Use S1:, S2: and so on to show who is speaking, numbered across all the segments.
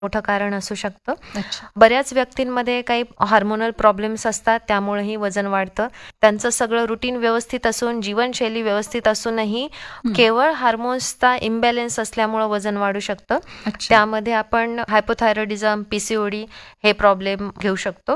S1: मोठं कारण असू शकतं.
S2: अच्छा.
S1: बऱ्याच व्यक्तींमध्ये काही हार्मोनल प्रॉब्लेम्स असतात, त्यामुळेही वजन वाढतं. त्यांचं सगळं रुटीन व्यवस्थित असून, जीवनशैली व्यवस्थित असूनही केवळ हार्मोन्सचा इम्बॅलन्स असल्यामुळं वजन वाढू शकतं.
S2: अच्छा.
S1: त्यामध्ये आपण हायपोथायरॉइडिझम, PCOD हे प्रॉब्लेम घेऊ शकतो.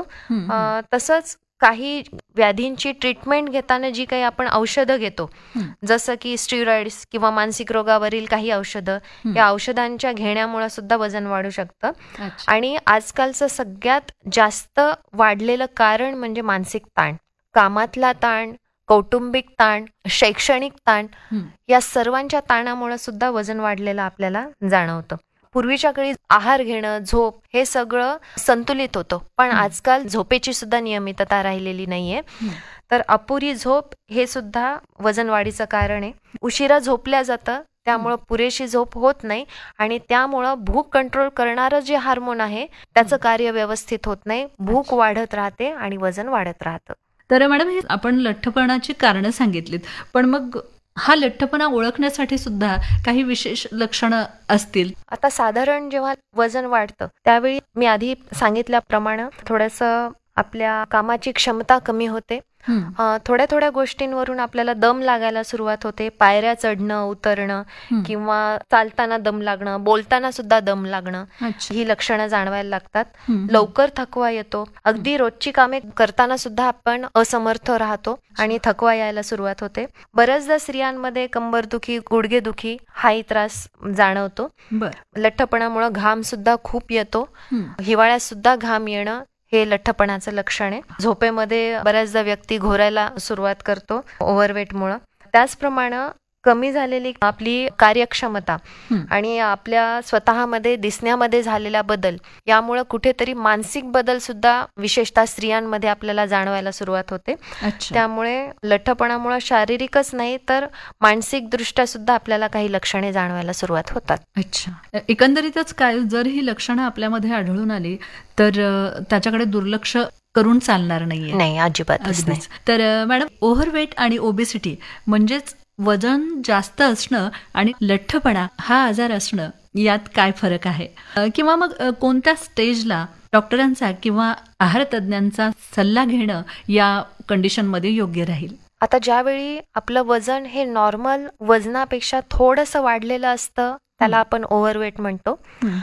S1: तसंच काही व्याधींची ट्रीटमेंट घेताना जी काही आपण औषधं घेतो, जसं की स्टिरॉइड्स किंवा मानसिक रोगावरील काही औषधं, या औषधांच्या घेण्यामुळे सुद्धा वजन वाढू शकतं.
S2: अच्छा.
S1: आणि आजकालचं सगळ्यात जास्त वाढलेलं कारण म्हणजे मानसिक ताण, कामातला ताण, कौटुंबिक ताण, शैक्षणिक ताण, या सर्वांच्या ताणामुळे सुद्धा वजन वाढलेलं आपल्याला जाणवतं. पूर्वीच्या काळी आहार घेणं, झोप हे सगळं संतुलित होतं, पण आजकाल झोपेची सुद्धा नियमितता राहिलेली नाहीये. तर अपुरी झोप हे सुद्धा वजन वाढीचं कारण आहे. उशिरा झोपल्या जातं, त्यामुळं पुरेशी झोप होत नाही आणि त्यामुळं भूक कंट्रोल करणारं जे हार्मोन आहे त्याचं कार्य व्यवस्थित होत नाही, भूक वाढत राहते आणि वजन वाढत राहतं.
S2: तर मॅडम, हे आपण लठ्ठपणाची कारणं सांगितलीत, पण मग हा लठ्ठपणा ओळखण्यासाठी सुद्धा काही विशेष लक्षणं असतील?
S1: आता साधारण जेव्हा वजन वाढतं त्यावेळी मी आधी सांगितल्याप्रमाणे थोडंसं आपल्या कामाची क्षमता कमी होते. थोड्या थोड्या गोष्टींवरून आपल्याला दम लागायला सुरुवात होते. पायऱ्या चढणं, उतरणं किंवा चालताना दम लागणं, बोलताना सुद्धा दम लागणं, ही लक्षणं जाणवायला लागतात. लवकर थकवा येतो. अगदी रोजची कामे करताना सुद्धा आपण असमर्थ राहतो आणि थकवा यायला सुरुवात होते. बऱ्याचदा स्त्रियांमध्ये कंबरदुखी, गुडघेदुखी हाही त्रास जाणवतो. लठ्ठपणामुळे घाम सुद्धा खूप येतो. हिवाळ्यात सुद्धा घाम येणं हे लठ्ठपणाचं लक्षण आहे. झोपेमध्ये बऱ्याचदा व्यक्ती घोरायला सुरुवात करतो ओव्हरवेटमुळं. त्याचप्रमाणे कमी झालेली आपली कार्यक्षमता आणि आपल्या स्वतःमध्ये दिसण्यामध्ये झालेला बदल, यामुळे कुठेतरी मानसिक बदल सुद्धा विशेषतः स्त्रियांमध्ये आपल्याला जाणवायला सुरुवात होते. त्यामुळे लठ्ठपणामुळे शारीरिकच नाही तर मानसिक दृष्ट्या सुद्धा आपल्याला काही लक्षणे जाणवायला सुरुवात होतात.
S2: अच्छा. एकंदरीतच काय, जर ही लक्षणं आपल्यामध्ये आढळून आली तर त्याच्याकडे दुर्लक्ष करून चालणार नाहीये.
S1: नाही, अजिबातच नाही.
S2: तर मॅडम, ओव्हरवेट आणि ओबेसिटी म्हणजेच वजन जास्त असणं आणि लठ्ठपणा हा आजार असणं, यात काय फरक आहे? किंवा मग कोणत्या स्टेजला डॉक्टरांचा किंवा आहार तज्ञांचा सल्ला घेणं या कंडिशनमध्ये योग्य राहील?
S1: आता ज्यावेळी आपलं वजन हे नॉर्मल वजनापेक्षा थोडंसं वाढलेलं असतं त्याला आपण ओव्हरवेट म्हणतो.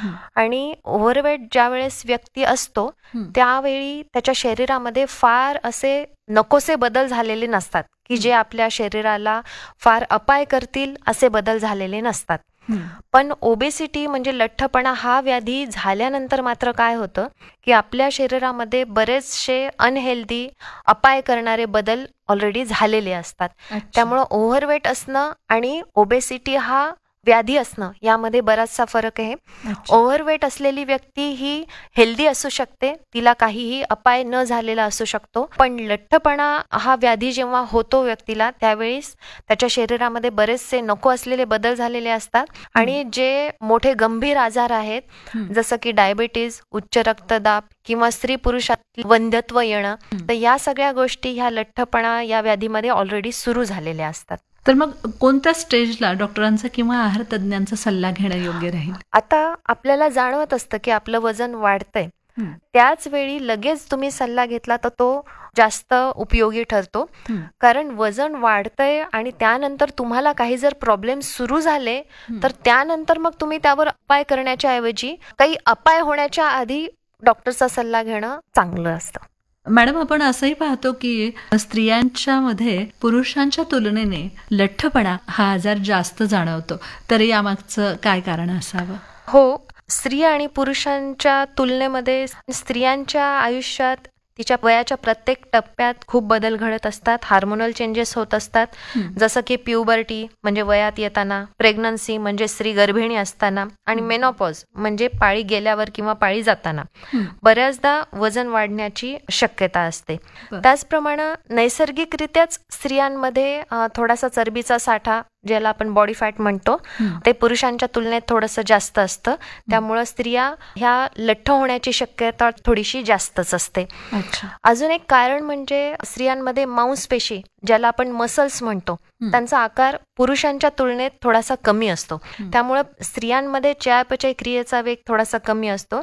S1: आणि ओव्हरवेट ज्या वेळेस व्यक्ती असतो त्यावेळी त्याच्या शरीरामध्ये फार असे नकोसे बदल झालेले नसतात की जे आपल्या शरीराला फार अपाय करतील असे बदल झालेले नसतात. पण ओबेसिटी म्हणजे लठ्ठपणा हा व्याधी झाल्यानंतर मात्र काय होतं की आपल्या शरीरामध्ये बरेचसे अनहेल्दी, अपाय करणारे बदल ऑलरेडी झालेले असतात. त्यामुळं ओव्हरवेट असणं आणि ओबेसिटी हा व्याधी असणं यामध्ये बराचसा फरक आहे. ओव्हरवेट असलेली व्यक्ती ही हेल्दी असू शकते, तिला काहीही अपाय न झालेला असू शकतो. पण लठ्ठपणा हा व्याधी जेव्हा होतो व्यक्तीला त्यावेळेस त्याच्या शरीरामध्ये बरेचसे नको असलेले बदल झालेले असतात आणि जे मोठे गंभीर आजार आहेत जसं की डायबिटीज, उच्च रक्तदाब किंवा स्त्री पुरुषात वंध्यत्व येणं, तर या सगळ्या गोष्टी ह्या लठ्ठपणा या व्याधीमध्ये ऑलरेडी सुरू झालेल्या असतात.
S2: तर मग कोणत्या स्टेजला डॉक्टरांचा किंवा आहार तज्ञांचा सल्ला घेणं योग्य राहील?
S1: आता आपल्याला जाणवत असतं की आपलं वजन वाढतंय, त्याच वेळी लगेच तुम्ही सल्ला घेतला तर तो जास्त उपयोगी ठरतो. कारण वजन वाढतंय आणि त्यानंतर तुम्हाला काही जर प्रॉब्लेम सुरू झाले तर त्यानंतर मग तुम्ही त्यावर उपाय करण्याच्या ऐवजी काही अपाय होण्याच्या आधी डॉक्टरचा सल्ला घेणं चांगलं असतं.
S2: मॅडम, आपण असंही पाहतो की स्त्रियांच्या मध्ये पुरुषांच्या तुलनेने लठ्ठपणा हा आजार जास्त जाणवतो, तर यामागचं काय कारण असावं?
S1: हो, स्त्री आणि पुरुषांच्या तुलनेमध्ये स्त्रियांच्या आयुष्यात तिच्या वयाच्या प्रत्येक टप्प्यात खूप बदल घडत असतात, हार्मोनल चेंजेस होत असतात. जसं की प्युबर्टी म्हणजे वयात येताना, प्रेग्नन्सी म्हणजे स्त्री गर्भिणी असताना आणि मेनोपॉज म्हणजे पाळी गेल्यावर किंवा पाळी जाताना बऱ्याचदा वजन वाढण्याची शक्यता असते. त्याचप्रमाणे नैसर्गिकरित्याच स्त्रियांमध्ये थोडासा चरबीचा साठा ज्याला आपण बॉडी फॅट म्हणतो, ते पुरुषांच्या तुलनेत थोडंसं जास्त असतं. त्यामुळं स्त्रिया ह्या लठ्ठ होण्याची शक्यता थोडीशी जास्तच असते. अजून एक कारण म्हणजे स्त्रियांमध्ये मांसपेशी, ज्याला आपण मसल्स म्हणतो, त्यांचा आकार पुरुषांच्या तुलनेत थोडासा कमी असतो. त्यामुळे स्त्रियांमध्ये चयापचय क्रियेचा वेग थोडासा कमी असतो.